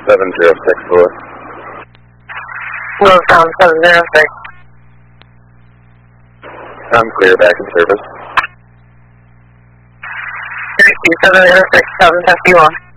706 Lewis. Lewis on 706. I'm clear, back in service. 706, 751.